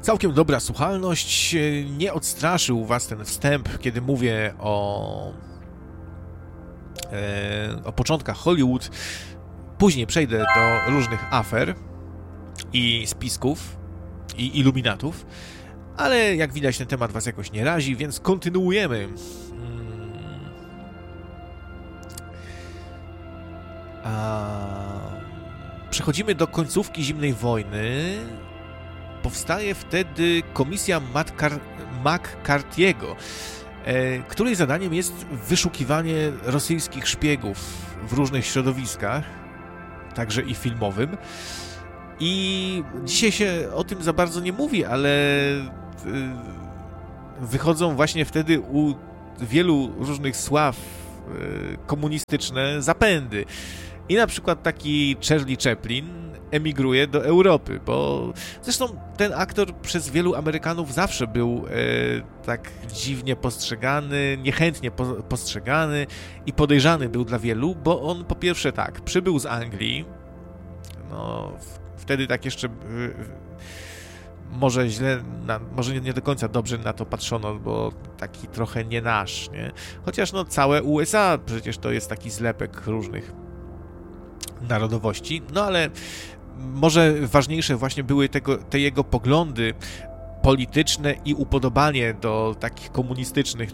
Całkiem dobra słuchalność. Nie odstraszył was ten wstęp, kiedy mówię o początkach Hollywood. Później przejdę do różnych afer i spisków i iluminatów, ale jak widać ten temat was jakoś nie razi, więc kontynuujemy. Przechodzimy do końcówki zimnej wojny. Powstaje wtedy komisja McCarthy'ego, której zadaniem jest wyszukiwanie rosyjskich szpiegów w różnych środowiskach, także i filmowym. I dzisiaj się o tym za bardzo nie mówi, ale wychodzą właśnie wtedy u wielu różnych sław komunistyczne zapędy. I na przykład taki Charlie Chaplin emigruje do Europy, bo zresztą ten aktor przez wielu Amerykanów zawsze był tak dziwnie postrzegany, niechętnie postrzegany i podejrzany był dla wielu, bo on po pierwsze tak, przybył z Anglii, no wtedy tak jeszcze może źle, może nie do końca dobrze na to patrzono, bo taki trochę nie nasz, nie? Chociaż no całe USA przecież to jest taki zlepek różnych narodowości, no ale może ważniejsze właśnie były te jego poglądy polityczne i upodobanie do takich komunistycznych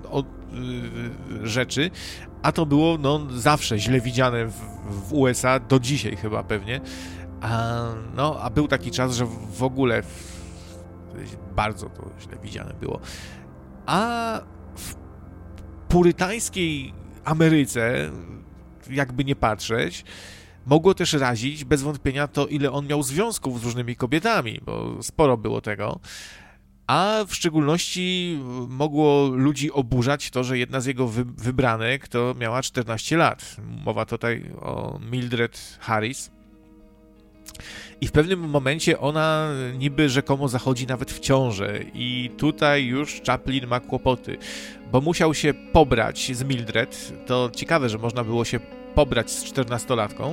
rzeczy, a to było no, zawsze źle widziane w USA, do dzisiaj chyba pewnie, a był taki czas, że w ogóle bardzo to źle widziane było. A w purytańskiej Ameryce, jakby nie patrzeć, mogło też razić bez wątpienia to, ile on miał związków z różnymi kobietami, bo sporo było tego, a w szczególności mogło ludzi oburzać to, że jedna z jego wybranek to miała 14 lat. Mowa tutaj o Mildred Harris. I w pewnym momencie ona niby rzekomo zachodzi nawet w ciążę i tutaj już Chaplin ma kłopoty, bo musiał się pobrać z Mildred. To ciekawe, że można było się pobrać z 14-latką,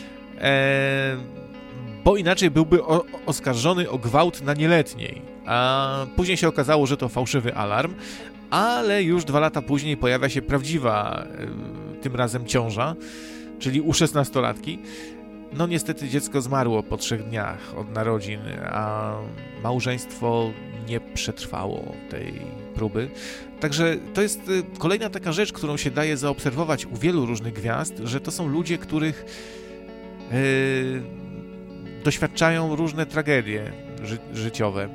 bo inaczej byłby oskarżony o gwałt na nieletniej, a później się okazało, że to fałszywy alarm, ale już 2 lata później pojawia się prawdziwa, tym razem ciąża, czyli u 16-latki. No niestety dziecko zmarło po 3 dniach od narodzin, a małżeństwo nie przetrwało tej próby. Także to jest kolejna taka rzecz, którą się daje zaobserwować u wielu różnych gwiazd, że to są ludzie, których doświadczają różne tragedie życiowe.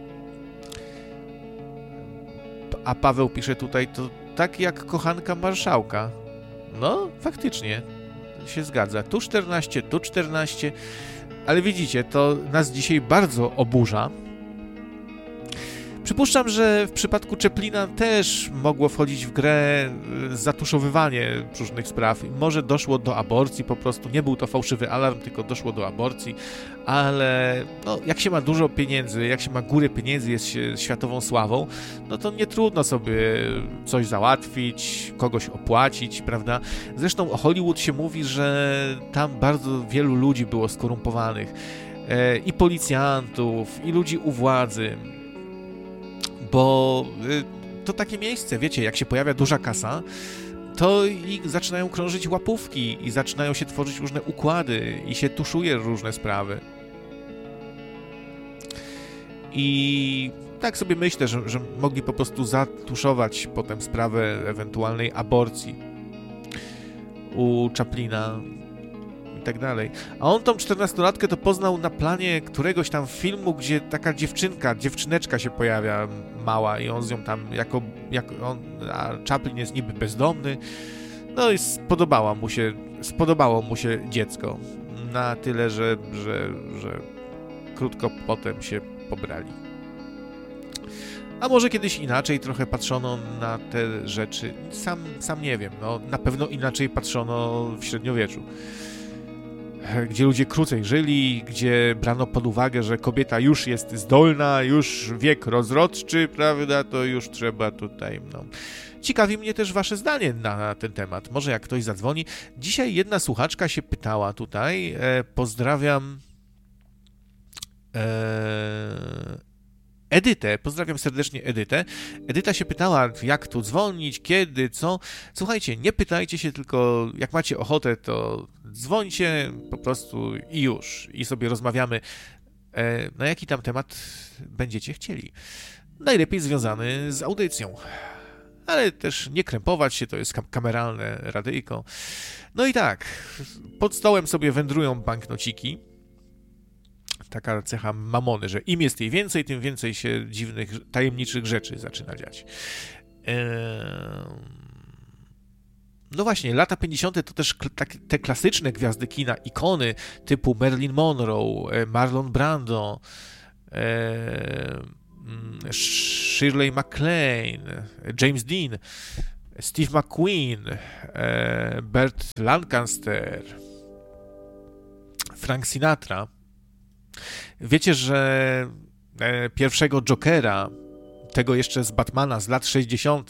A Paweł pisze tutaj, to tak jak kochanka marszałka. No, faktycznie się zgadza. Tu 14, tu 14, ale widzicie, to nas dzisiaj bardzo oburza. Przypuszczam, że w przypadku Chaplina też mogło wchodzić w grę zatuszowywanie różnych spraw. Może doszło do aborcji po prostu, nie był to fałszywy alarm, tylko doszło do aborcji, ale no, jak się ma dużo pieniędzy, jak się ma górę pieniędzy, jest się światową sławą, no to nie trudno sobie coś załatwić, kogoś opłacić, prawda? Zresztą o Hollywood się mówi, że tam bardzo wielu ludzi było skorumpowanych, i policjantów, i ludzi u władzy, bo to takie miejsce, wiecie, jak się pojawia duża kasa, to i zaczynają krążyć łapówki i zaczynają się tworzyć różne układy i się tuszuje różne sprawy. I tak sobie myślę, że mogli po prostu zatuszować potem sprawę ewentualnej aborcji u Chaplina i tak dalej. A on tą 14-latkę to poznał na planie któregoś tam filmu, gdzie taka dziewczyneczka się pojawia mała i on z nią tam a Chaplin jest niby bezdomny. No i spodobało mu się dziecko. Na tyle, że krótko potem się pobrali. A może kiedyś inaczej trochę patrzono na te rzeczy. Sam nie wiem. No, na pewno inaczej patrzono w średniowieczu, gdzie ludzie krócej żyli, gdzie brano pod uwagę, że kobieta już jest zdolna, już wiek rozrodczy, prawda, to już trzeba tutaj, no. Ciekawi mnie też wasze zdanie na ten temat. Może jak ktoś zadzwoni. Dzisiaj jedna słuchaczka się pytała tutaj, pozdrawiam Edytę. Pozdrawiam serdecznie Edytę. Edyta się pytała, jak tu dzwonić, kiedy, co. Słuchajcie, nie pytajcie się, tylko jak macie ochotę, to dzwońcie po prostu i już. I sobie rozmawiamy, na jaki tam temat będziecie chcieli. Najlepiej związany z audycją. Ale też nie krępować się, to jest kameralne radyjko. No i tak, pod stołem sobie wędrują banknociki. Taka cecha mamony, że im jest jej więcej, tym więcej się dziwnych, tajemniczych rzeczy zaczyna dziać. No właśnie, lata 50. to też te klasyczne gwiazdy kina, ikony typu Marilyn Monroe, Marlon Brando, Shirley MacLaine, James Dean, Steve McQueen, Burt Lancaster, Frank Sinatra. Wiecie, że pierwszego Jokera, tego jeszcze z Batmana z lat 60.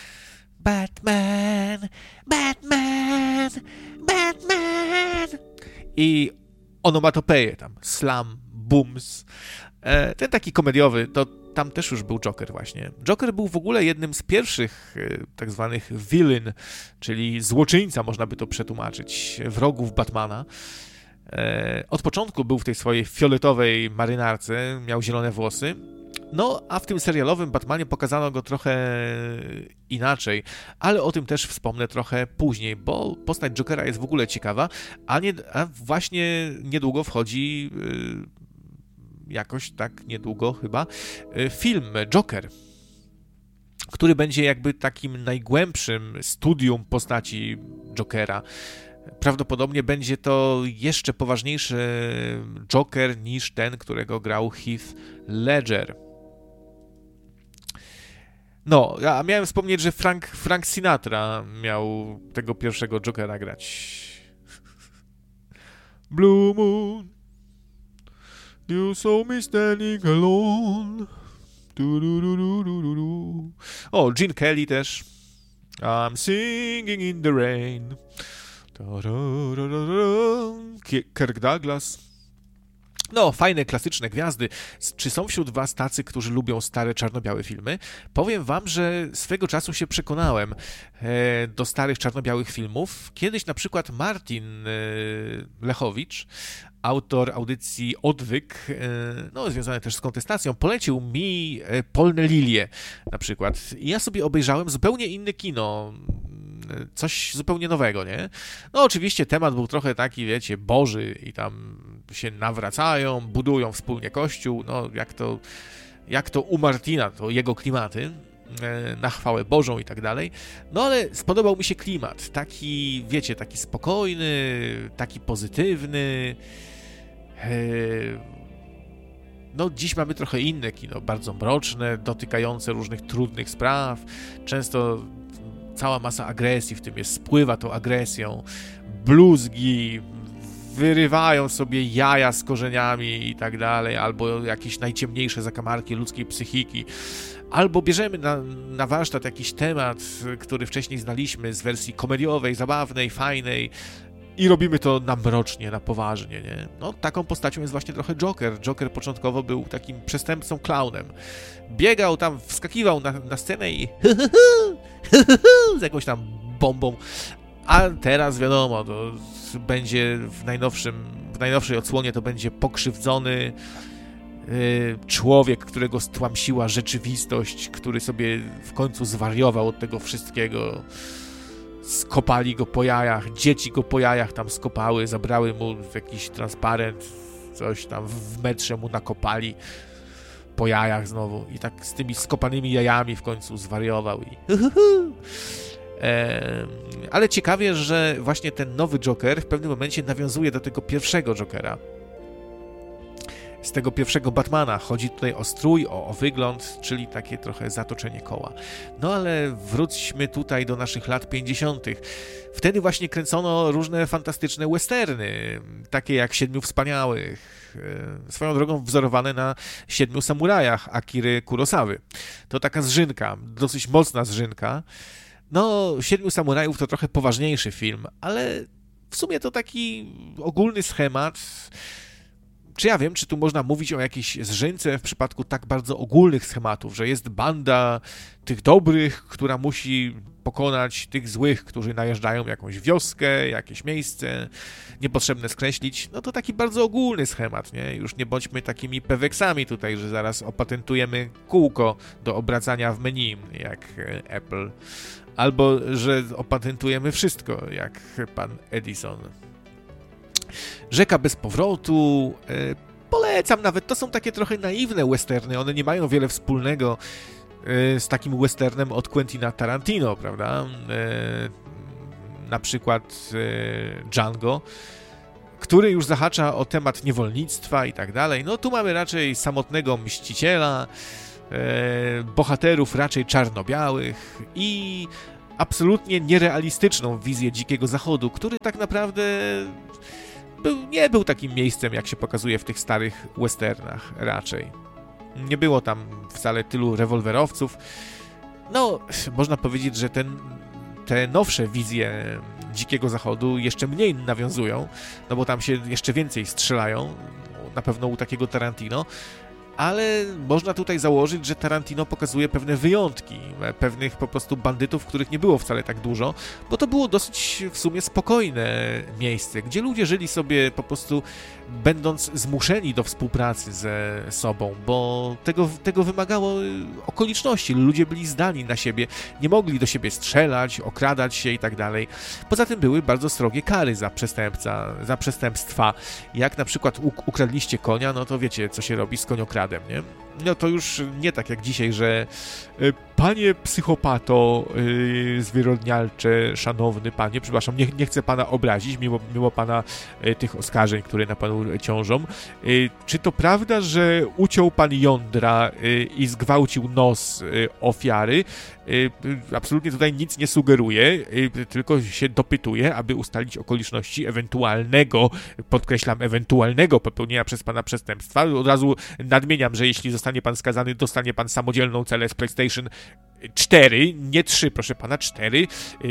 Batman, Batman, Batman i onomatopeje tam, slam, booms. Ten taki komediowy, to tam też już był Joker właśnie. Joker był w ogóle jednym z pierwszych tak zwanych villain, czyli złoczyńca, można by to przetłumaczyć, wrogów Batmana. Od początku był w tej swojej fioletowej marynarce, miał zielone włosy, no a w tym serialowym Batmanie pokazano go trochę inaczej, ale o tym też wspomnę trochę później, bo postać Jokera jest w ogóle ciekawa, a właśnie niedługo wchodzi, jakoś tak niedługo chyba, film Joker, który będzie jakby takim najgłębszym studium postaci Jokera. Prawdopodobnie będzie to jeszcze poważniejszy Joker niż ten, którego grał Heath Ledger. No, ja miałem wspomnieć, że Frank Sinatra miał tego pierwszego Jokera grać. Blue moon, you saw me standing alone. O, Gene Kelly też. I'm singing in the rain. Kirk Douglas. No, fajne, klasyczne gwiazdy. Czy są wśród was tacy, którzy lubią stare, czarno-białe filmy? Powiem wam, że swego czasu się przekonałem do starych, czarno-białych filmów. Kiedyś na przykład Martin Lechowicz, autor audycji Odwyk, no, związany też z kontestacją, polecił mi Polne lilie na przykład. I ja sobie obejrzałem zupełnie inne kino, coś zupełnie nowego, nie? No oczywiście temat był trochę taki, wiecie, boży i tam się nawracają, budują wspólnie kościół, no jak to u Martina, to jego klimaty, na chwałę Bożą i tak dalej. No ale spodobał mi się klimat, taki, wiecie, taki spokojny, taki pozytywny. No dziś mamy trochę inne kino, bardzo mroczne, dotykające różnych trudnych spraw, często cała masa agresji w tym jest, spływa tą agresją, bluzgi, wyrywają sobie jaja z korzeniami i tak dalej, albo jakieś najciemniejsze zakamarki ludzkiej psychiki, albo bierzemy na warsztat jakiś temat, który wcześniej znaliśmy z wersji komediowej, zabawnej, fajnej i robimy to na mrocznie, na poważnie, nie? No taką postacią jest właśnie trochę Joker. Joker początkowo był takim przestępcą, klaunem. Biegał tam, wskakiwał na scenę i z jakąś tam bombą, a teraz wiadomo, to będzie w najnowszej odsłonie to będzie pokrzywdzony człowiek, którego stłamsiła rzeczywistość, który sobie w końcu zwariował od tego wszystkiego. Skopali go po jajach, dzieci go po jajach tam skopały, zabrały mu jakiś transparent, coś tam w metrze mu nakopali po jajach znowu i tak z tymi skopanymi jajami w końcu zwariował i ale ciekawie, że właśnie ten nowy Joker w pewnym momencie nawiązuje do tego pierwszego Jokera. Z tego pierwszego Batmana. Chodzi tutaj o strój, o wygląd, czyli takie trochę zatoczenie koła. No ale wróćmy tutaj do naszych lat 50. Wtedy właśnie kręcono różne fantastyczne westerny, takie jak Siedmiu Wspaniałych, swoją drogą wzorowane na Siedmiu Samurajach Akiry Kurosawy. To taka zżynka, dosyć mocna zżynka. No, Siedmiu Samurajów to trochę poważniejszy film, ale w sumie to taki ogólny schemat. Czy ja wiem, czy tu można mówić o jakiejś zżynce w przypadku tak bardzo ogólnych schematów, że jest banda tych dobrych, która musi pokonać tych złych, którzy najeżdżają jakąś wioskę, jakieś miejsce, niepotrzebne skreślić, no to taki bardzo ogólny schemat, nie? Już nie bądźmy takimi peweksami tutaj, że zaraz opatentujemy kółko do obracania w menu, jak Apple, albo że opatentujemy wszystko, jak pan Edison. Rzeka bez powrotu, polecam nawet, to są takie trochę naiwne westerny, one nie mają wiele wspólnego z takim westernem od Quentina Tarantino, prawda? Na przykład Django, który już zahacza o temat niewolnictwa i tak dalej. No tu mamy raczej samotnego mściciela, bohaterów raczej czarno-białych i absolutnie nierealistyczną wizję Dzikiego Zachodu, który tak naprawdę nie był takim miejscem, jak się pokazuje w tych starych westernach raczej. Nie było tam wcale tylu rewolwerowców. No, można powiedzieć, że te nowsze wizje Dzikiego Zachodu jeszcze mniej nawiązują, no bo tam się jeszcze więcej strzelają, na pewno u takiego Tarantino, ale można tutaj założyć, że Tarantino pokazuje pewne wyjątki, pewnych po prostu bandytów, których nie było wcale tak dużo, bo to było dosyć w sumie spokojne miejsce, gdzie ludzie żyli sobie po prostu będąc zmuszeni do współpracy ze sobą, bo tego wymagało okoliczności, ludzie byli zdani na siebie, nie mogli do siebie strzelać, okradać się i tak dalej. Poza tym były bardzo srogie kary za przestępstwa, jak na przykład ukradliście konia, no to wiecie, co się robi z koniokradem, nie? No to już nie tak jak dzisiaj, że panie psychopato zwyrodnialcze, szanowny panie, przepraszam, nie chcę pana obrazić, mimo pana tych oskarżeń, które na panu ciążą. Czy to prawda, że uciął pan jądra i zgwałcił nos ofiary? Absolutnie tutaj nic nie sugeruję, tylko się dopytuję, aby ustalić okoliczności ewentualnego, podkreślam, ewentualnego popełnienia przez pana przestępstwa. Od razu nadmieniam, że jeśli zostanie pan skazany, dostanie pan samodzielną celę z PlayStation 4, nie 3, proszę pana, 4,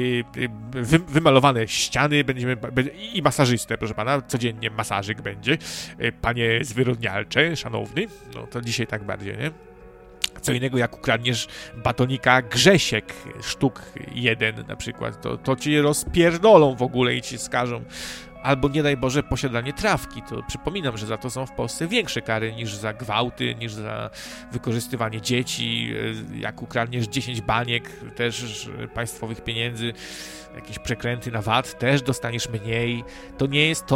wymalowane ściany, i masażystę, proszę pana, codziennie masażyk będzie, panie zwyrodnialcze, szanowny, no to dzisiaj tak bardziej, nie? Co innego jak ukradniesz batonika Grzesiek, sztuk 1 na przykład, to cię rozpierdolą w ogóle i ci skażą. Albo nie daj Boże posiadanie trawki, to przypominam, że za to są w Polsce większe kary niż za gwałty, niż za wykorzystywanie dzieci. Jak ukradniesz 10 baniek też państwowych pieniędzy, jakieś przekręty na VAT, też dostaniesz mniej. To nie jest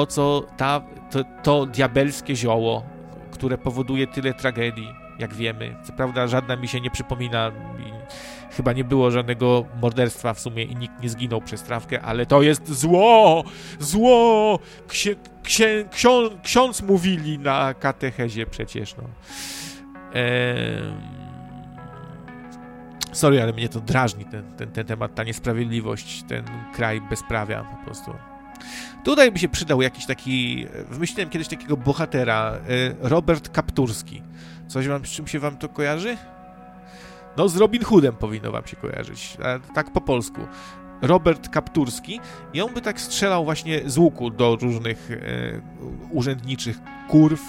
to diabelskie zioło, które powoduje tyle tragedii, jak wiemy. Co prawda żadna mi się nie przypomina i chyba nie było żadnego morderstwa w sumie i nikt nie zginął przez trawkę, ale to jest zło! Zło! Ksiądz mówili na katechezie przecież, no. Sorry, ale mnie to drażni, ten temat, ta niesprawiedliwość, ten kraj bezprawia po prostu. Tutaj by się przydał jakiś taki, wymyśliłem kiedyś takiego bohatera, Robert Kapturski. Z czym się wam to kojarzy? No z Robin Hoodem powinno wam się kojarzyć, tak po polsku. Robert Kapturski i on by tak strzelał właśnie z łuku do różnych urzędniczych kurw,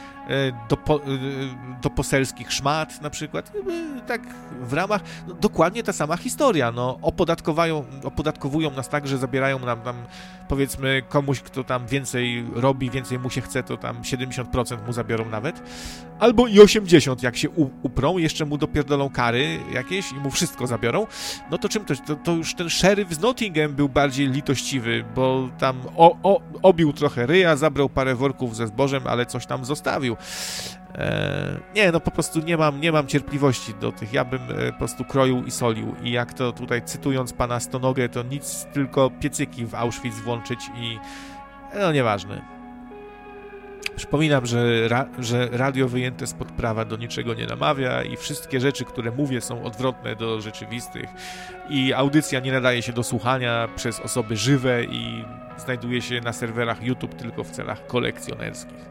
do poselskich szmat na przykład, tak w ramach, no, dokładnie ta sama historia, no, opodatkowują nas tak, że zabierają nam powiedzmy komuś, kto tam więcej robi, więcej mu się chce, to tam 70% mu zabiorą nawet, albo i 80%, jak się uprą, jeszcze mu dopierdolą kary jakieś i mu wszystko zabiorą, no to czym to już ten szeryf z Nottingham był bardziej litościwy, bo tam obił trochę ryja, zabrał parę worków ze zbożem, ale coś tam zostawił. Nie, no po prostu nie mam cierpliwości do tych, ja bym po prostu kroił i solił i jak to tutaj cytując pana Stonogę, to nic, tylko piecyki w Auschwitz włączyć i no nieważne. Przypominam, że radio wyjęte spod prawa do niczego nie namawia i wszystkie rzeczy, które mówię, są odwrotne do rzeczywistych i audycja nie nadaje się do słuchania przez osoby żywe i znajduje się na serwerach YouTube tylko w celach kolekcjonerskich.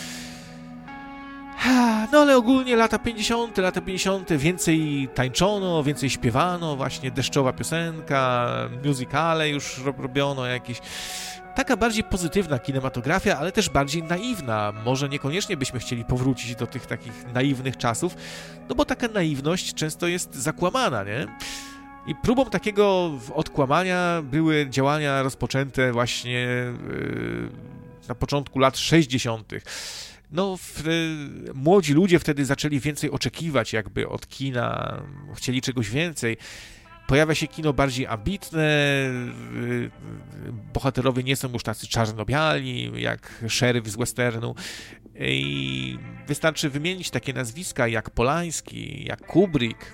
No ale ogólnie lata 50, więcej tańczono, więcej śpiewano, właśnie deszczowa piosenka, musicale już robiono jakieś. taka bardziej pozytywna kinematografia, ale też bardziej naiwna. Może niekoniecznie byśmy chcieli powrócić do tych takich naiwnych czasów, no bo taka naiwność często jest zakłamana, nie? I próbą takiego odkłamania były działania rozpoczęte właśnie na początku lat 60. No, młodzi ludzie wtedy zaczęli więcej oczekiwać jakby od kina, chcieli czegoś więcej. Pojawia się kino bardziej ambitne, bohaterowie nie są już tacy czarno-biali, jak szeryf z westernu. I wystarczy wymienić takie nazwiska jak Polański, jak Kubrick,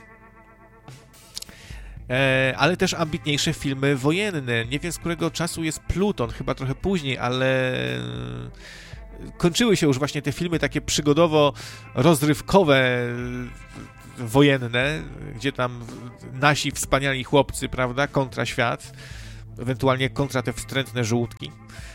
ale też ambitniejsze filmy wojenne. Nie wiem, z którego czasu jest Pluton, chyba trochę później, ale kończyły się już właśnie te filmy takie przygodowo-rozrywkowe, wojenne, gdzie tam nasi wspaniali chłopcy, prawda, kontra świat, ewentualnie kontra te wstrętne żółtki.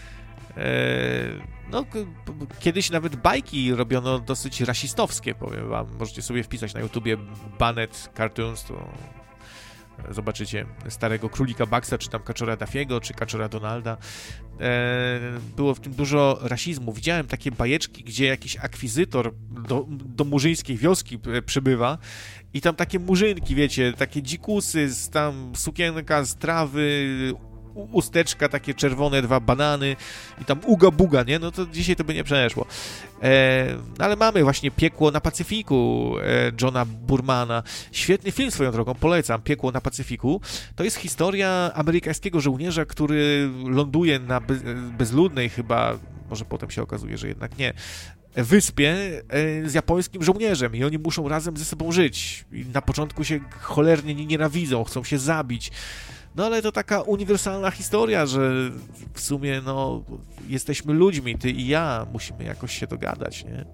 No, kiedyś nawet bajki robiono dosyć rasistowskie, powiem wam. Możecie sobie wpisać na YouTubie Banned Cartoons, to zobaczycie starego królika Bucksa, czy tam kaczora Daffiego, czy kaczora Donalda. Było w tym dużo rasizmu. Widziałem takie bajeczki, gdzie jakiś akwizytor do murzyńskiej wioski przybywa i tam takie murzynki, wiecie, takie dzikusy, tam sukienka z trawy, usteczka, takie czerwone, 2 banany i tam uga buga, nie? No to dzisiaj to by nie przeszło. Ale mamy właśnie Piekło na Pacyfiku Johna Burmana. Świetny film swoją drogą, polecam. Piekło na Pacyfiku. To jest historia amerykańskiego żołnierza, który ląduje na bezludnej chyba, może potem się okazuje, że jednak nie, wyspie z japońskim żołnierzem i oni muszą razem ze sobą żyć. I na początku się cholernie nienawidzą, chcą się zabić. No ale to taka uniwersalna historia, że w sumie no jesteśmy ludźmi, ty i ja, musimy jakoś się dogadać, nie?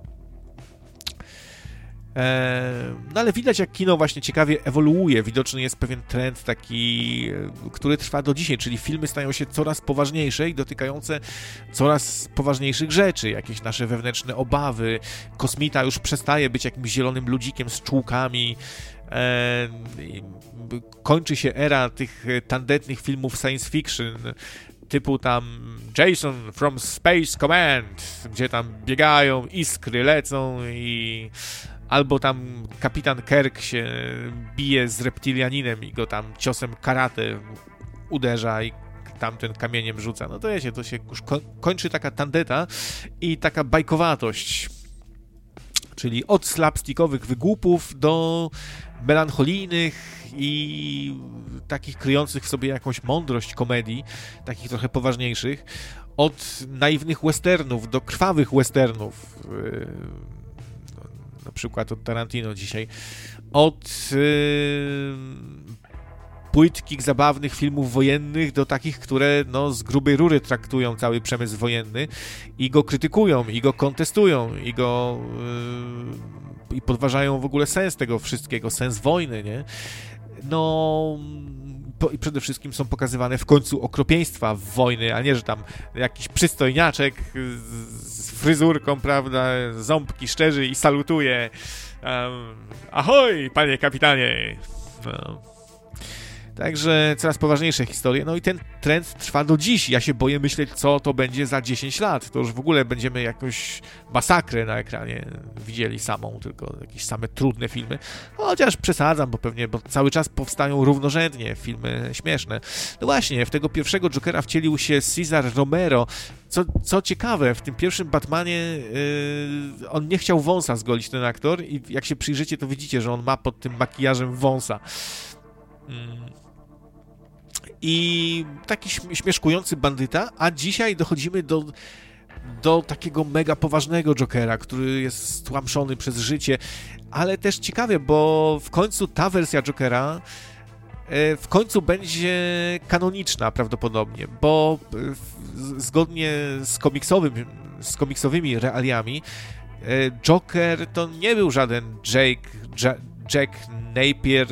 No ale widać, jak kino właśnie ciekawie ewoluuje. Widoczny jest pewien trend taki, który trwa do dzisiaj, czyli filmy stają się coraz poważniejsze i dotykające coraz poważniejszych rzeczy, jakieś nasze wewnętrzne obawy. Kosmita już przestaje być jakimś zielonym ludzikiem z czułkami. Kończy się era tych tandetnych filmów science fiction, typu tam Jason from Space Command, gdzie tam biegają, iskry lecą i albo tam kapitan Kirk się bije z reptilianinem i go tam ciosem karate uderza i tamten kamieniem rzuca. No to wiecie, to się już kończy taka tandeta i taka bajkowatość. Czyli od slapstickowych wygłupów do melancholijnych i takich kryjących w sobie jakąś mądrość komedii, takich trochę poważniejszych. Od naiwnych westernów do krwawych westernów. Na przykład od Tarantino dzisiaj. Od płytkich, zabawnych filmów wojennych do takich, które no, z grubej rury traktują cały przemysł wojenny i go krytykują, i go kontestują, i podważają w ogóle sens tego wszystkiego, sens wojny, nie? No i przede wszystkim są pokazywane w końcu okropieństwa wojny, a nie, że tam jakiś przystojniaczek z fryzurką, prawda, ząbki szczerzy i salutuje. Ahoj, panie kapitanie! No. Także coraz poważniejsze historie. No i ten trend trwa do dziś. Ja się boję myśleć, co to będzie za 10 lat. To już w ogóle będziemy jakąś masakrę na ekranie widzieli samą, tylko jakieś same trudne filmy. Chociaż przesadzam, bo cały czas powstają równorzędnie filmy śmieszne. No właśnie, w tego pierwszego Jokera wcielił się Cesar Romero. Co ciekawe, w tym pierwszym Batmanie on nie chciał wąsa zgolić, ten aktor, i jak się przyjrzycie, to widzicie, że on ma pod tym makijażem wąsa. I taki śmieszkujący bandyta, a dzisiaj dochodzimy do takiego mega poważnego Jokera, który jest stłamszony przez życie, ale też ciekawie, bo w końcu ta wersja Jokera w końcu będzie kanoniczna prawdopodobnie, bo zgodnie z komiksowymi realiami Joker to nie był żaden Jack Napier,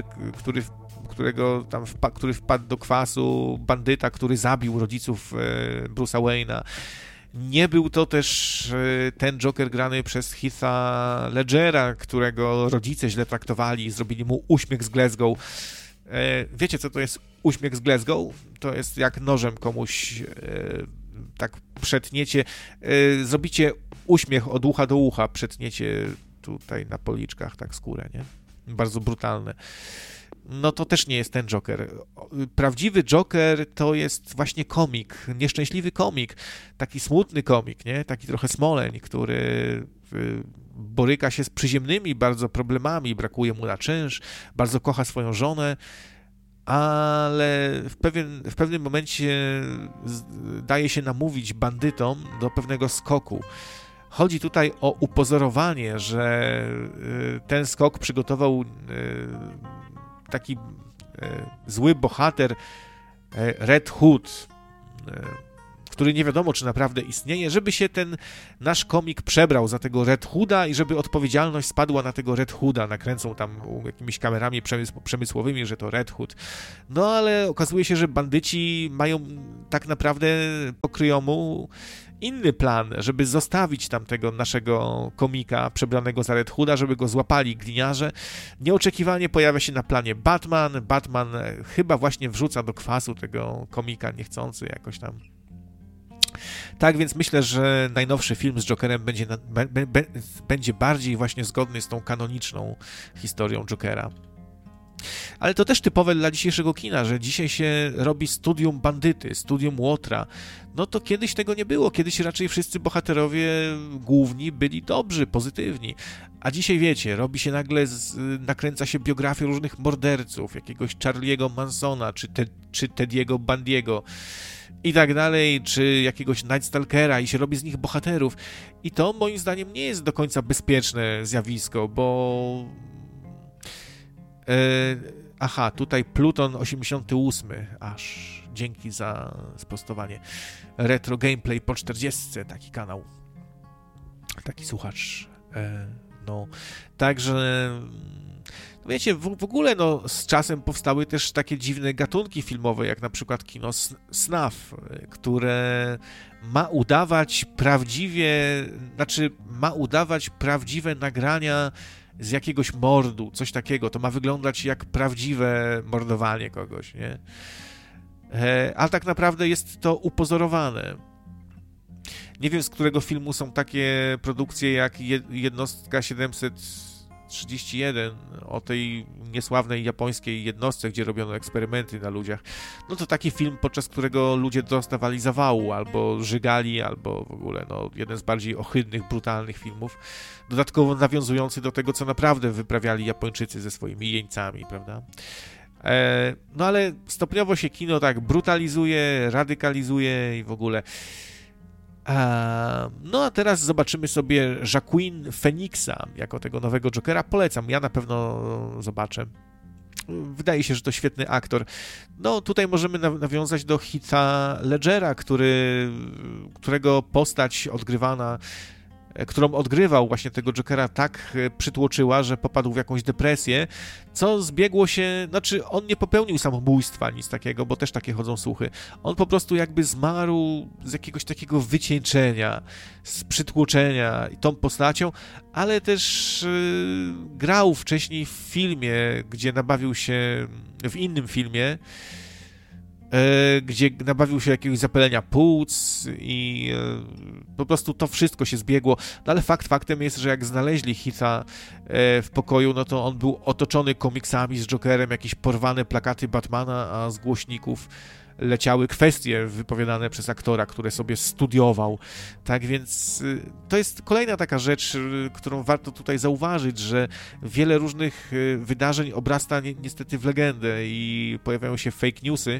który wpadł do kwasu, bandyta, który zabił rodziców Bruce'a Wayne'a. Nie był to też ten Joker grany przez Heatha Ledgera, którego rodzice źle traktowali i zrobili mu uśmiech z Glasgow. Wiecie, co to jest uśmiech z Glasgow? To jest jak nożem komuś tak przetniecie, zrobicie uśmiech od ucha do ucha, przetniecie tutaj na policzkach tak skórę, nie? Bardzo brutalne. No to też nie jest ten Joker. Prawdziwy Joker to jest właśnie komik, nieszczęśliwy komik, taki smutny komik, nie? Taki trochę Smoleń, który boryka się z przyziemnymi bardzo problemami, brakuje mu na czynsz, bardzo kocha swoją żonę, ale w pewnym momencie daje się namówić bandytom do pewnego skoku. Chodzi tutaj o upozorowanie, że ten skok przygotował taki zły bohater Red Hood, który nie wiadomo, czy naprawdę istnieje, żeby się ten nasz komik przebrał za tego Red Hooda i żeby odpowiedzialność spadła na tego Red Hooda. Nakręcą tam jakimiś kamerami przemysłowymi, że to Red Hood. No ale okazuje się, że bandyci mają tak naprawdę pokryją mu inny plan, żeby zostawić tamtego naszego komika przebranego za Red Hooda, żeby go złapali gliniarze. Nieoczekiwanie pojawia się na planie Batman. Batman chyba właśnie wrzuca do kwasu tego komika niechcący jakoś tam. Tak więc myślę, że najnowszy film z Jokerem będzie bardziej właśnie zgodny z tą kanoniczną historią Jokera. Ale to też typowe dla dzisiejszego kina, że dzisiaj się robi studium bandyty, studium łotra. No to kiedyś tego nie było, kiedyś raczej wszyscy bohaterowie główni byli dobrzy, pozytywni. A dzisiaj wiecie, robi się nagle, nakręca się biografię różnych morderców, jakiegoś Charlie'ego Mansona, czy Tediego Bundy'ego i tak dalej, czy jakiegoś Night Stalkera i się robi z nich bohaterów. I to moim zdaniem nie jest do końca bezpieczne zjawisko, bo... Aha, tutaj Pluton 88, aż dzięki za sprostowanie. Retro Gameplay po 40, taki kanał, taki słuchacz. No, także wiecie, w ogóle no, z czasem powstały też takie dziwne gatunki filmowe, jak na przykład kino snuff, które ma udawać prawdziwe nagrania z jakiegoś mordu, coś takiego. To ma wyglądać jak prawdziwe mordowanie kogoś, nie? A tak naprawdę jest to upozorowane. Nie wiem, z którego filmu są takie produkcje jak Jednostka 731, o tej niesławnej japońskiej jednostce, gdzie robiono eksperymenty na ludziach. No to taki film, podczas którego ludzie dostawali zawału, albo żygali, albo w ogóle no, jeden z bardziej ohydnych, brutalnych filmów, dodatkowo nawiązujący do tego, co naprawdę wyprawiali Japończycy ze swoimi jeńcami, prawda? No ale stopniowo się kino tak brutalizuje, radykalizuje i w ogóle... No a teraz zobaczymy sobie Joaquin Phoenixa jako tego nowego Jokera. Polecam, ja na pewno zobaczę. Wydaje się, że to świetny aktor. No tutaj możemy nawiązać do Heatha Ledgera, którego postać którą odgrywał właśnie tego Jokera, tak przytłoczyła, że popadł w jakąś depresję, co zbiegło się, znaczy on nie popełnił samobójstwa, nic takiego, bo też takie chodzą słuchy. On po prostu jakby zmarł z jakiegoś takiego wycieńczenia, z przytłoczenia tą postacią, ale też grał wcześniej w filmie, gdzie nabawił się, w innym filmie, gdzie nabawił się jakiegoś zapalenia płuc i po prostu to wszystko się zbiegło. No ale faktem jest, że jak znaleźli Heatha w pokoju, no to on był otoczony komiksami z Jokerem, jakieś porwane plakaty Batmana, a z głośników leciały kwestie wypowiadane przez aktora, które sobie studiował. Tak więc to jest kolejna taka rzecz, którą warto tutaj zauważyć, że wiele różnych wydarzeń obrasta niestety w legendę i pojawiają się fake newsy.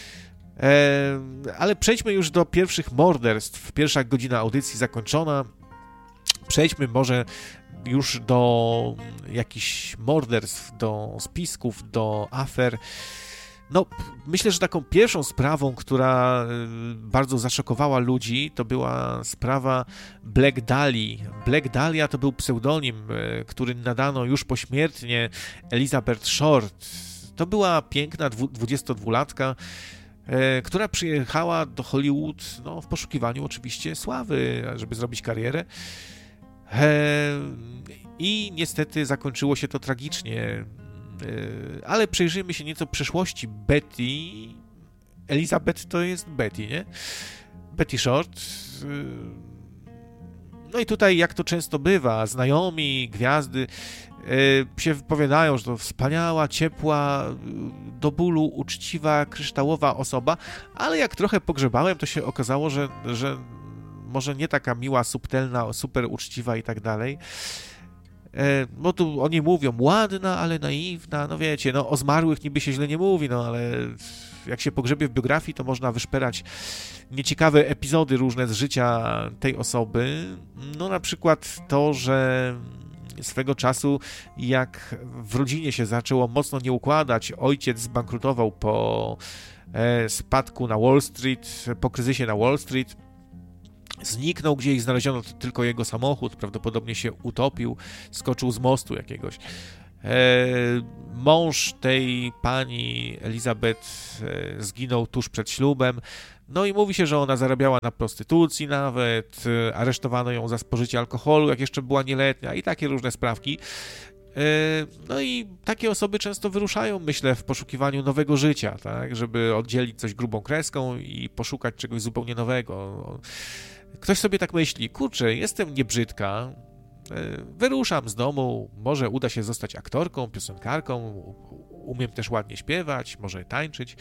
Ale przejdźmy już do pierwszych morderstw. Pierwsza godzina audycji zakończona. Przejdźmy może już do jakichś morderstw, do spisków, do afer. No, myślę, że taką pierwszą sprawą, która bardzo zaszokowała ludzi, to była sprawa Black Dahlia. Black Dahlia to był pseudonim, który nadano już pośmiertnie Elizabeth Short. To była piękna 22-latka, która przyjechała do Hollywood no, w poszukiwaniu oczywiście sławy, żeby zrobić karierę. I niestety zakończyło się to tragicznie. Ale przyjrzyjmy się nieco przeszłości Betty. Elizabeth to jest Betty, nie? Betty Short. No i tutaj, jak to często bywa, znajomi, gwiazdy się wypowiadają, że to wspaniała, ciepła, do bólu uczciwa, kryształowa osoba, ale jak trochę pogrzebałem, to się okazało, że może nie taka miła, subtelna, super uczciwa i tak dalej. No tu oni mówią, ładna, ale naiwna, no wiecie, no o zmarłych niby się źle nie mówi, no ale jak się pogrzebie w biografii, to można wyszperać nieciekawe epizody różne z życia tej osoby. No na przykład to, że swego czasu, jak w rodzinie się zaczęło mocno nie układać, ojciec zbankrutował po spadku na Wall Street, po kryzysie na Wall Street, zniknął gdzieś, znaleziono tylko jego samochód, prawdopodobnie się utopił, skoczył z mostu jakiegoś. Mąż tej pani Elizabeth zginął tuż przed ślubem, no i mówi się, że ona zarabiała na prostytucji nawet, aresztowano ją za spożycie alkoholu, jak jeszcze była nieletnia i takie różne sprawki. No i takie osoby często wyruszają, myślę, w poszukiwaniu nowego życia, tak, żeby oddzielić coś grubą kreską i poszukać czegoś zupełnie nowego. Ktoś sobie tak myśli, kurczę, jestem niebrzydka, wyruszam z domu, może uda się zostać aktorką, piosenkarką, umiem też ładnie śpiewać, może tańczyć.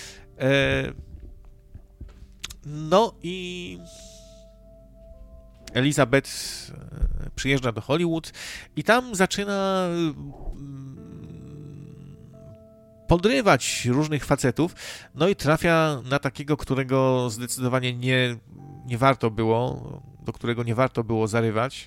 No i Elizabeth przyjeżdża do Hollywood i tam zaczyna podrywać różnych facetów, no i trafia na takiego, którego zdecydowanie nie warto było, do którego nie warto było zarywać.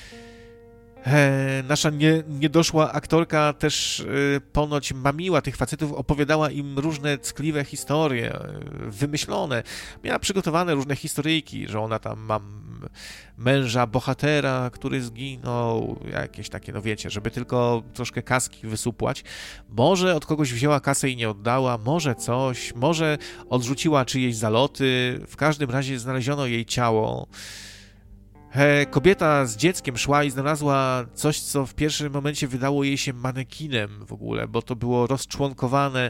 Nasza niedoszła aktorka też ponoć mamiła tych facetów, opowiadała im różne ckliwe historie, wymyślone. Miała przygotowane różne historyjki, że ona tam ma męża bohatera, który zginął, jakieś takie, no wiecie, żeby tylko troszkę kaski wysupłać. Może od kogoś wzięła kasę i nie oddała, może coś, może odrzuciła czyjeś zaloty. W każdym razie znaleziono jej ciało. Kobieta z dzieckiem szła i znalazła coś, co w pierwszym momencie wydało jej się manekinem w ogóle, bo to było rozczłonkowane,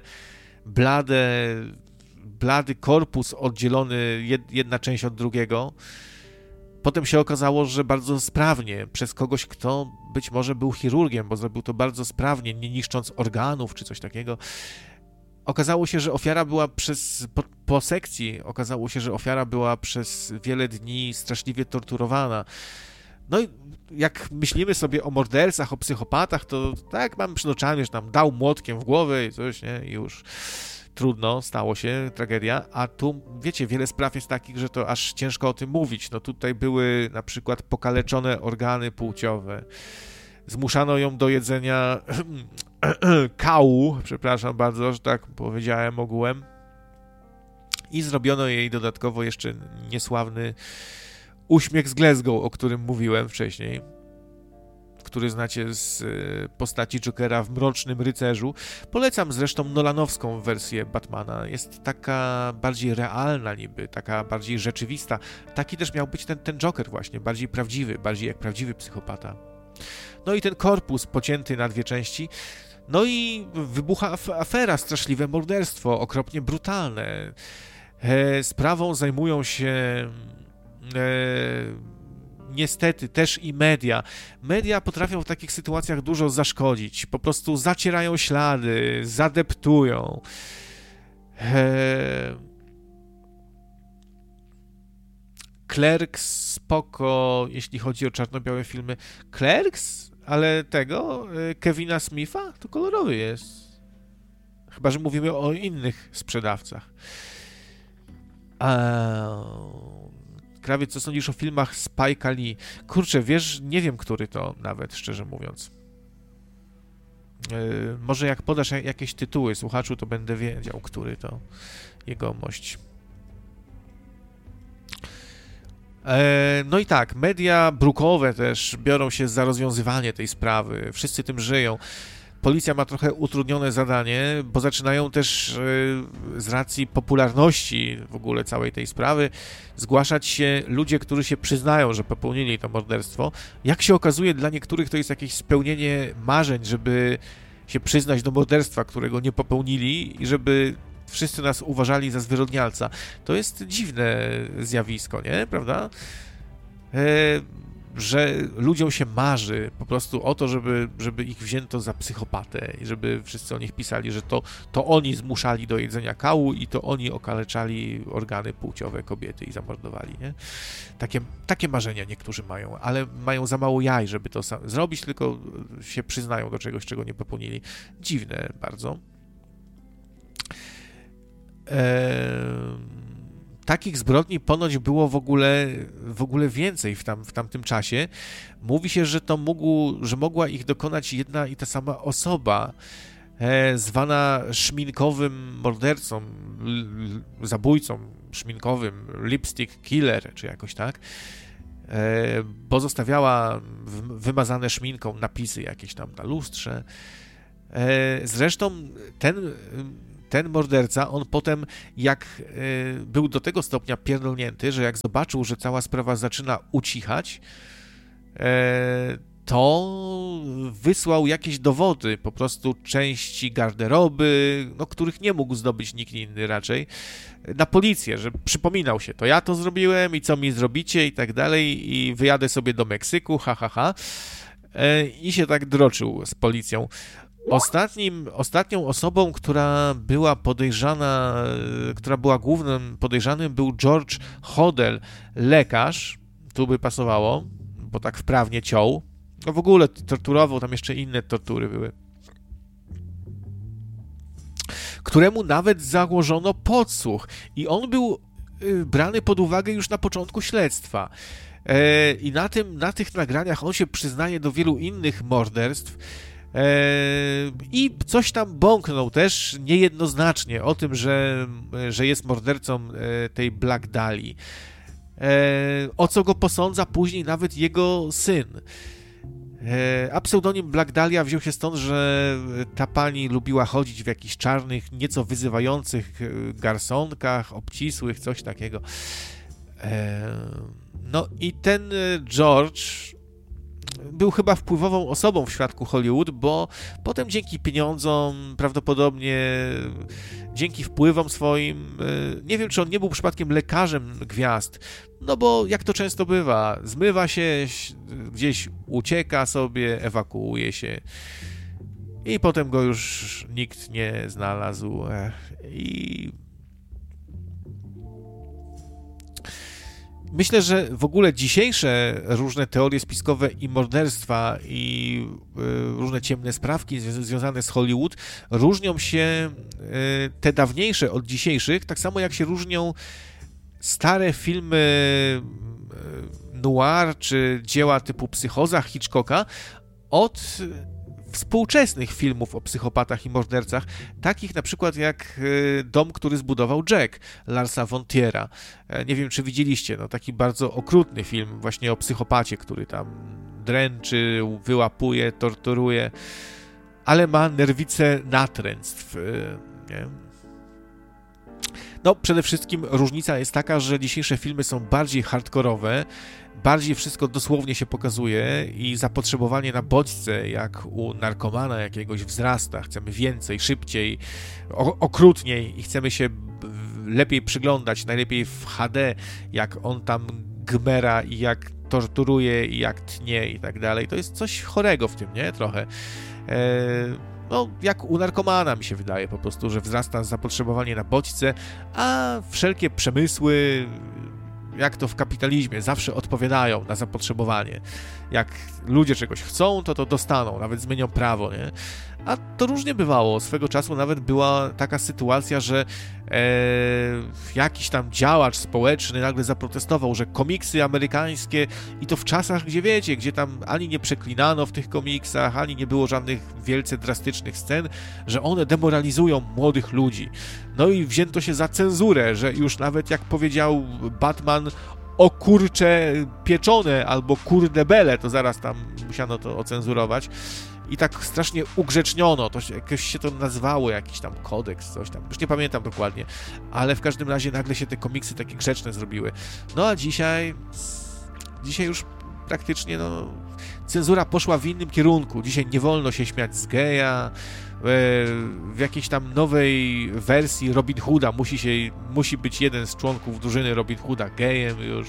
blady korpus oddzielony jedna część od drugiego. Potem się okazało, że bardzo sprawnie, przez kogoś, kto być może był chirurgiem, bo zrobił to bardzo sprawnie, nie niszcząc organów czy coś takiego. Okazało się, że ofiara była po sekcji, okazało się, że ofiara była przez wiele dni straszliwie torturowana. No i jak myślimy sobie o mordercach, o psychopatach, to tak mamy przed oczami, że nam dał młotkiem w głowę i coś, nie? I już trudno, stało się, tragedia. A tu, wiecie, wiele spraw jest takich, że to aż ciężko o tym mówić. No tutaj były na przykład pokaleczone organy płciowe. Zmuszano ją do jedzenia kału, przepraszam bardzo, że tak powiedziałem ogółem. I zrobiono jej dodatkowo jeszcze niesławny uśmiech z Glasgow, o którym mówiłem wcześniej, który znacie z postaci Jokera w Mrocznym Rycerzu. Polecam zresztą nolanowską wersję Batmana. Jest taka bardziej realna niby, taka bardziej rzeczywista. Taki też miał być ten Joker właśnie, bardziej prawdziwy, bardziej jak prawdziwy psychopata. No i ten korpus pocięty na dwie części. No i wybucha afera, straszliwe morderstwo, okropnie brutalne. Sprawą zajmują się niestety też i media. Media potrafią w takich sytuacjach dużo zaszkodzić. Po prostu zacierają ślady, zadeptują. Clerks spoko, jeśli chodzi o czarno-białe filmy. Clerks? Ale tego? Kevina Smitha? To kolorowy jest. Chyba że mówimy o innych sprzedawcach. Krawiec, co sądzisz o filmach Spike'a Lee? Kurczę, wiesz, nie wiem, który to nawet, szczerze mówiąc. Może jak podasz jakieś tytuły słuchaczu, to będę wiedział, który to jegomość. No i tak, media brukowe też biorą się za rozwiązywanie tej sprawy. Wszyscy tym żyją. Policja ma trochę utrudnione zadanie, bo zaczynają też z racji popularności w ogóle całej tej sprawy zgłaszać się ludzie, którzy się przyznają, że popełnili to morderstwo. Jak się okazuje, dla niektórych to jest jakieś spełnienie marzeń, żeby się przyznać do morderstwa, którego nie popełnili i żeby wszyscy nas uważali za zwyrodnialca. To jest dziwne zjawisko, nie? Prawda? Że ludziom się marzy po prostu o to, żeby ich wzięto za psychopatę i żeby wszyscy o nich pisali, że to oni zmuszali do jedzenia kału i to oni okaleczali organy płciowe kobiety i zamordowali, nie? Takie marzenia niektórzy mają, ale mają za mało jaj, żeby to zrobić, tylko się przyznają do czegoś, czego nie popełnili. Dziwne bardzo. Takich zbrodni ponoć było w ogóle więcej w tamtym czasie. Mówi się, że mogła ich dokonać jedna i ta sama osoba, zwana szminkowym mordercą, zabójcą szminkowym, lipstick killer, czy jakoś tak, bo zostawiała wymazane szminką napisy jakieś tam na lustrze. Zresztą ten morderca, on potem, jak był do tego stopnia pierdolnięty, że jak zobaczył, że cała sprawa zaczyna ucichać, to wysłał jakieś dowody, po prostu części garderoby, no, których nie mógł zdobyć nikt inny raczej, na policję, że przypominał się, to ja to zrobiłem i co mi zrobicie i tak dalej i wyjadę sobie do Meksyku, i się tak droczył z policją. Ostatnią osobą, która była podejrzana, która była głównym podejrzanym, był George Hodel, lekarz, tu by pasowało, bo tak wprawnie ciął, no w ogóle torturował, tam jeszcze inne tortury były, któremu nawet założono podsłuch i on był brany pod uwagę już na początku śledztwa. I na tych nagraniach on się przyznaje do wielu innych morderstw, i coś tam bąknął też niejednoznacznie o tym, że jest mordercą tej Black Dahli. O co go posądza później nawet jego syn. A pseudonim Black Dahlia wziął się stąd, że ta pani lubiła chodzić w jakichś czarnych, nieco wyzywających garsonkach, obcisłych, coś takiego. No i ten George był chyba wpływową osobą w świadku Hollywood, bo potem dzięki pieniądzom, prawdopodobnie dzięki wpływom swoim, nie wiem, czy on nie był przypadkiem lekarzem gwiazd, no bo jak to często bywa, zmywa się, gdzieś ucieka sobie, ewakuuje się i potem go już nikt nie znalazł i myślę, że w ogóle dzisiejsze różne teorie spiskowe i morderstwa i różne ciemne sprawki związane z Hollywood różnią się, te dawniejsze od dzisiejszych, tak samo jak się różnią stare filmy noir czy dzieła typu Psychoza Hitchcocka od współczesnych filmów o psychopatach i mordercach, takich na przykład jak Dom, który zbudował Jack, Larsa von Triera. Nie wiem, czy widzieliście, no taki bardzo okrutny film właśnie o psychopacie, który tam dręczy, wyłapuje, torturuje, ale ma nerwice natręctw, nie? No, przede wszystkim różnica jest taka, że dzisiejsze filmy są bardziej hardkorowe, bardziej wszystko dosłownie się pokazuje i zapotrzebowanie na bodźce, jak u narkomana jakiegoś wzrasta. Chcemy więcej, szybciej, okrutniej i chcemy się lepiej przyglądać, najlepiej w HD, jak on tam gmera i jak torturuje i jak tnie i tak dalej. To jest coś chorego w tym, nie? Trochę. No, jak u narkomana mi się wydaje po prostu, że wzrasta zapotrzebowanie na bodźce, a wszelkie przemysły, jak to w kapitalizmie, zawsze odpowiadają na zapotrzebowanie. Jak ludzie czegoś chcą, to dostaną, nawet zmienią prawo, nie? A to różnie bywało. Swego czasu nawet była taka sytuacja, że jakiś tam działacz społeczny nagle zaprotestował, że komiksy amerykańskie i to w czasach, gdzie wiecie, gdzie tam ani nie przeklinano w tych komiksach, ani nie było żadnych wielce drastycznych scen, że one demoralizują młodych ludzi. No i wzięto się za cenzurę, że już nawet jak powiedział Batman o kurcze pieczone albo kurdebele, to zaraz tam musiano to ocenzurować. I tak strasznie ugrzeczniono, to jakoś się to nazywało, jakiś tam kodeks, coś tam, już nie pamiętam dokładnie, ale w każdym razie nagle się te komiksy takie grzeczne zrobiły. No a dzisiaj już praktycznie cenzura poszła w innym kierunku. Dzisiaj nie wolno się śmiać z geja. W jakiejś tam nowej wersji Robin Hooda musi być jeden z członków drużyny Robin Hooda gejem już.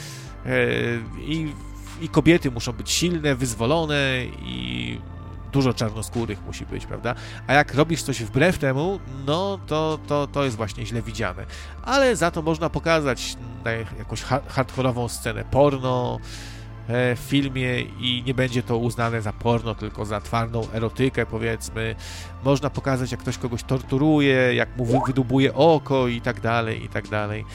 I kobiety muszą być silne, wyzwolone i dużo czarnoskórych musi być, prawda? A jak robisz coś wbrew temu, no to jest właśnie źle widziane. Ale za to można pokazać jakąś hardkorową scenę porno w filmie i nie będzie to uznane za porno, tylko za twardą erotykę, powiedzmy. Można pokazać, jak ktoś kogoś torturuje, jak mu wydubuje oko i tak dalej, i tak dalej.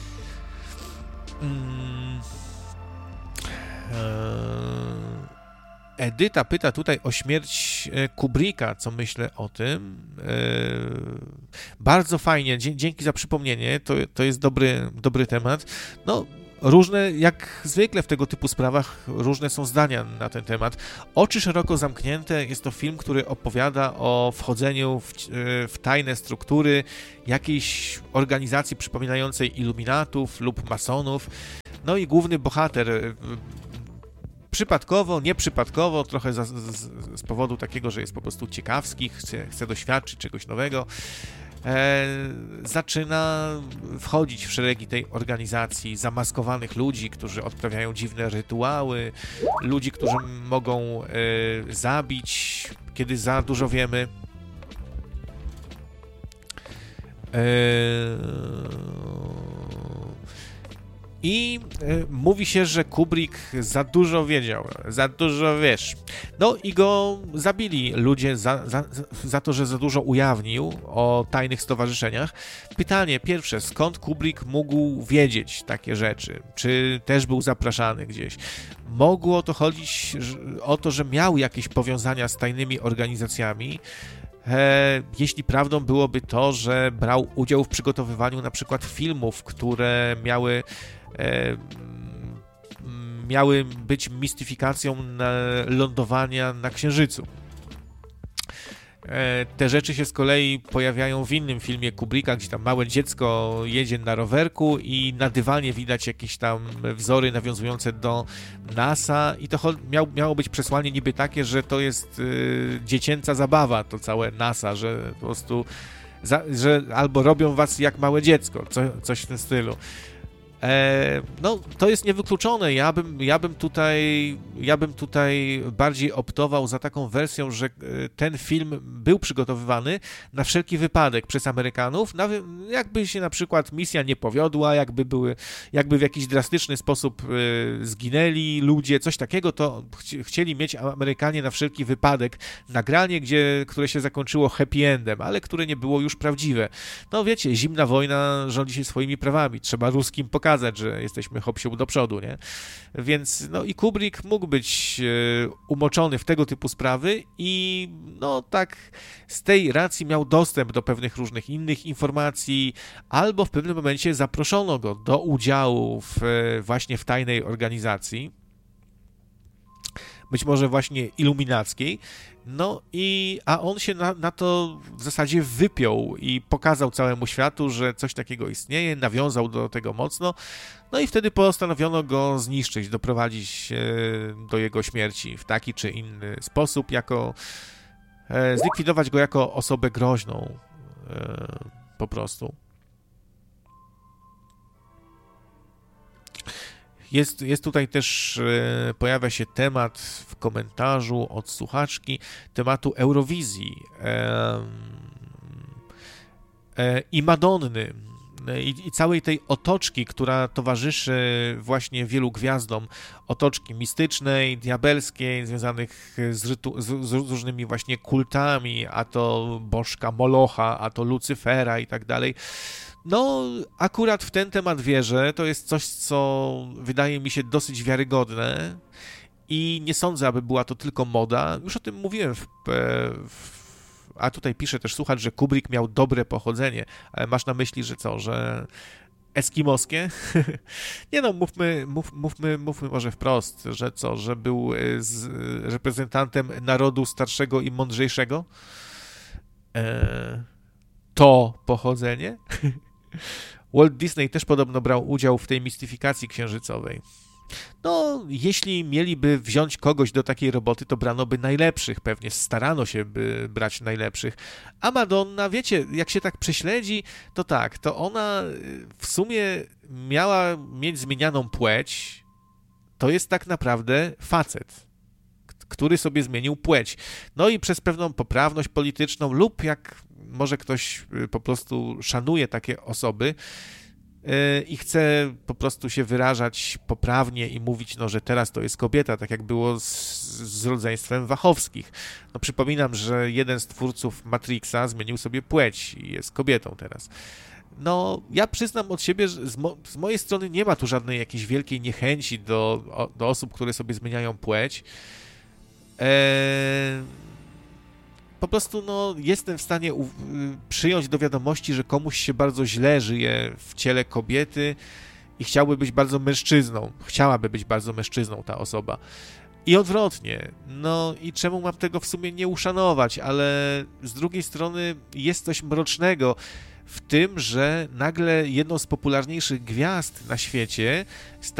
Edyta pyta tutaj o śmierć Kubricka, co myślę o tym. Bardzo fajnie, dzięki za przypomnienie, to jest dobry temat. No, różne, jak zwykle w tego typu sprawach, różne są zdania na ten temat. Oczy szeroko zamknięte jest to film, który opowiada o wchodzeniu w tajne struktury jakiejś organizacji przypominającej iluminatów lub masonów. No i główny bohater przypadkowo, nieprzypadkowo, trochę z powodu takiego, że jest po prostu ciekawski, chce doświadczyć czegoś nowego, zaczyna wchodzić w szeregi tej organizacji zamaskowanych ludzi, którzy odprawiają dziwne rytuały, ludzi, którzy mogą zabić, kiedy za dużo wiemy. I mówi się, że Kubrick za dużo wiedział, za dużo wiesz. No i go zabili ludzie za to, że za dużo ujawnił o tajnych stowarzyszeniach. Pytanie pierwsze, skąd Kubrick mógł wiedzieć takie rzeczy? Czy też był zapraszany gdzieś? Mogło to chodzić o to, że miał jakieś powiązania z tajnymi organizacjami. Jeśli prawdą byłoby to, że brał udział w przygotowywaniu na przykład filmów, które miały być mistyfikacją lądowania na Księżycu. Te rzeczy się z kolei pojawiają w innym filmie Kubricka, gdzie tam małe dziecko jedzie na rowerku i na dywanie widać jakieś tam wzory nawiązujące do NASA i to miało być przesłanie niby takie, że to jest dziecięca zabawa, to całe NASA, że po prostu że albo robią was jak małe dziecko, coś w tym stylu. No, to jest niewykluczone. Ja bym tutaj bardziej optował za taką wersją, że ten film był przygotowywany na wszelki wypadek przez Amerykanów, nawet jakby się na przykład misja nie powiodła, jakby w jakiś drastyczny sposób zginęli ludzie, coś takiego, to chcieli mieć Amerykanie na wszelki wypadek nagranie, które się zakończyło happy endem, ale które nie było już prawdziwe. No wiecie, zimna wojna rządzi się swoimi prawami, trzeba ruskim pokazać, że jesteśmy hop-siup do przodu, nie? Więc, no i Kubrick mógł być umoczony w tego typu sprawy i, no tak, z tej racji miał dostęp do pewnych różnych innych informacji, albo w pewnym momencie zaproszono go do udziału właśnie w tajnej organizacji, być może właśnie iluminackiej, no a on się na to w zasadzie wypiął i pokazał całemu światu, że coś takiego istnieje, nawiązał do tego mocno, no i wtedy postanowiono go zniszczyć, doprowadzić do jego śmierci w taki czy inny sposób, zlikwidować go jako osobę groźną po prostu. Jest tutaj też, pojawia się temat w komentarzu od słuchaczki, tematu Eurowizji i Madonny i całej tej otoczki, która towarzyszy właśnie wielu gwiazdom, otoczki mistycznej, diabelskiej, związanych z różnymi właśnie kultami, a to bożka Molocha, a to Lucyfera i tak dalej. No, akurat w ten temat wierzę, to jest coś, co wydaje mi się dosyć wiarygodne i nie sądzę, aby była to tylko moda. Już o tym mówiłem, a tutaj pisze też słuchacz, że Kubrick miał dobre pochodzenie, ale masz na myśli, że co, że eskimoskie? Nie no, mówmy może wprost, że co, że był reprezentantem narodu starszego i mądrzejszego? To pochodzenie? Walt Disney też podobno brał udział w tej mistyfikacji księżycowej. No, jeśli mieliby wziąć kogoś do takiej roboty, to brano by najlepszych, pewnie starano się by brać najlepszych. A Madonna, wiecie, jak się tak prześledzi, to tak, to ona w sumie miała mieć zmienianą płeć, to jest tak naprawdę facet, który sobie zmienił płeć. No i przez pewną poprawność polityczną lub jak może ktoś po prostu szanuje takie osoby, i chce po prostu się wyrażać poprawnie i mówić, no, że teraz to jest kobieta, tak jak było z rodzeństwem Wachowskich. No, przypominam, że jeden z twórców Matrixa zmienił sobie płeć i jest kobietą teraz. No, ja przyznam od siebie, że z mojej strony nie ma tu żadnej jakiejś wielkiej niechęci do osób, które sobie zmieniają płeć. Po prostu no, jestem w stanie przyjąć do wiadomości, że komuś się bardzo źle żyje w ciele kobiety i chciałaby być bardzo mężczyzną ta osoba. I odwrotnie. No i czemu mam tego w sumie nie uszanować, ale z drugiej strony jest coś mrocznego w tym, że nagle jedną z popularniejszych gwiazd na świecie